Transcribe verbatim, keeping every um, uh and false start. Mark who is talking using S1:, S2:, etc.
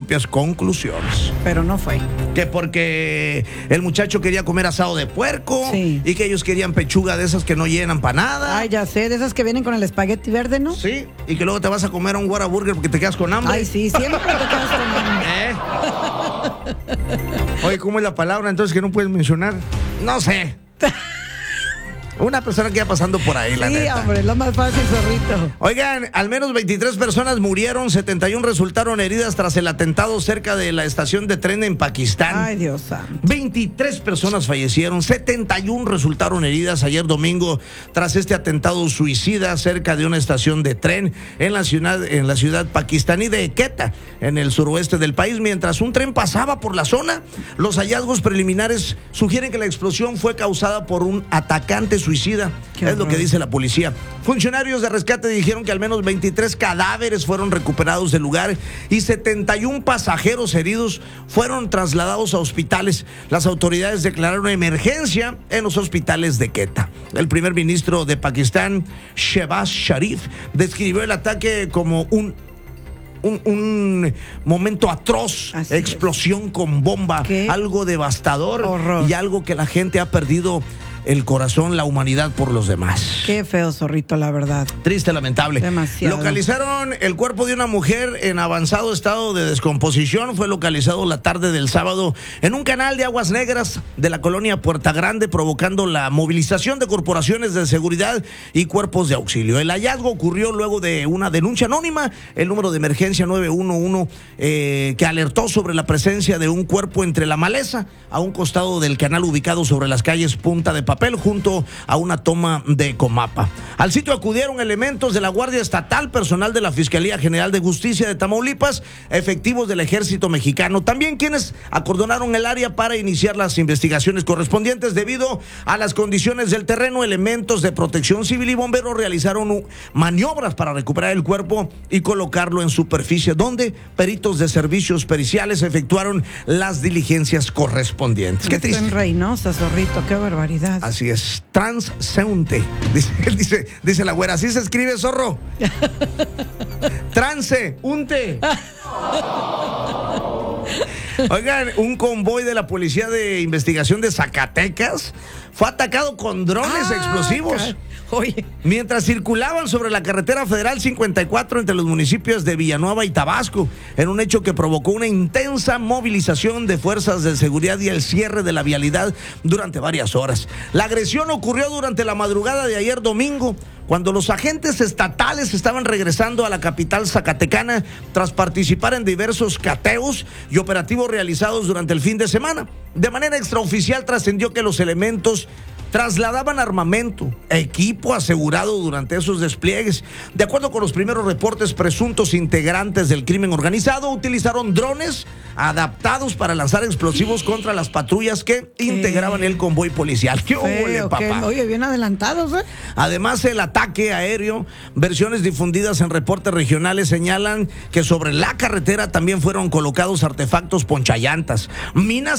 S1: propias conclusiones.
S2: Pero no fue.
S1: Que porque el muchacho quería comer asado de puerco,
S2: sí,
S1: y que ellos querían pechuga de esas que no llenan para nada.
S2: Ay, ya sé, de esas que vienen con el espagueti verde, ¿no?
S1: Sí, y que luego te vas a comer a un Whataburger porque te quedas con hambre.
S2: Ay, sí, siempre te quedas con hambre.
S1: ¿Eh? Oye, ¿cómo es la palabra entonces que no puedes mencionar? No sé. Una persona que iba pasando por ahí, la
S2: sí,
S1: neta.
S2: Sí, hombre, lo más fácil, zorrito.
S1: Oigan, al menos veintitrés personas murieron, setenta y uno resultaron heridas tras el atentado cerca de la estación de tren en Pakistán.
S2: Ay, Dios santo.
S1: veintitrés personas fallecieron, setenta y uno resultaron heridas ayer domingo tras este atentado suicida cerca de una estación de tren en la ciudad, en la ciudad pakistaní de Quetta, en el suroeste del país, mientras un tren pasaba por la zona. Los hallazgos preliminares sugieren que la explosión fue causada por un atacante suicida. Suicida, es lo que dice la policía. Funcionarios de rescate dijeron que al menos veintitrés cadáveres fueron recuperados del lugar y setenta y uno pasajeros heridos fueron trasladados a hospitales. Las autoridades declararon emergencia en los hospitales de Quetta. El primer ministro de Pakistán, Shehbaz Sharif, describió el ataque como un Un, un momento atroz,
S2: Así
S1: explosión
S2: es.
S1: con bomba,
S2: ¿Qué?
S1: Algo devastador.
S2: Horror.
S1: Y algo que la gente ha perdido el corazón, la humanidad por los demás.
S2: Qué feo, zorrito, la verdad.
S1: Triste, lamentable.
S2: Demasiado.
S1: Localizaron el cuerpo de una mujer en avanzado estado de descomposición. Fue localizado la tarde del sábado en un canal de aguas negras de la colonia Puerta Grande, provocando la movilización de corporaciones de seguridad y cuerpos de auxilio. El hallazgo ocurrió luego de una denuncia anónima. El número de emergencia nueve uno uno eh, que alertó sobre la presencia de un cuerpo entre la maleza a un costado del canal ubicado sobre las calles Punta de Papel junto a una toma de Comapa. Al sitio acudieron elementos de la Guardia Estatal, personal de la Fiscalía General de Justicia de Tamaulipas, efectivos del Ejército Mexicano, también quienes acordonaron el área para iniciar las investigaciones correspondientes. Debido a las condiciones del terreno, elementos de Protección Civil y bomberos realizaron maniobras para recuperar el cuerpo y colocarlo en superficie, donde peritos de servicios periciales efectuaron las diligencias correspondientes. Qué triste.
S2: En Reynosa, zorrito, qué barbaridad.
S1: Así es, transeúnte, dice, dice, dice la güera, así se escribe, zorro. Transeúnte. Oigan, un convoy de la Policía de Investigación de Zacatecas fue atacado con drones
S2: ah,
S1: explosivos.
S2: Oye.
S1: Mientras circulaban sobre la carretera federal cincuenta y cuatro entre los municipios de Villanueva y Tabasco, en un hecho que provocó una intensa movilización de fuerzas de seguridad y el cierre de la vialidad durante varias horas. La agresión ocurrió durante la madrugada de ayer domingo, cuando los agentes estatales estaban regresando a la capital zacatecana tras participar en diversos cateos y operativos realizados durante el fin de semana. De manera extraoficial trascendió que los elementos trasladaban armamento, equipo asegurado durante esos despliegues. De acuerdo con los primeros reportes, presuntos integrantes del crimen organizado utilizaron drones adaptados para lanzar explosivos contra las patrullas que integraban el convoy policial. ¡Qué huele, papá!
S2: ¿Qué? Oye, bien adelantados, ¿eh?
S1: Además, el ataque aéreo, versiones difundidas en reportes regionales señalan que sobre la carretera también fueron colocados artefactos ponchallantas, minas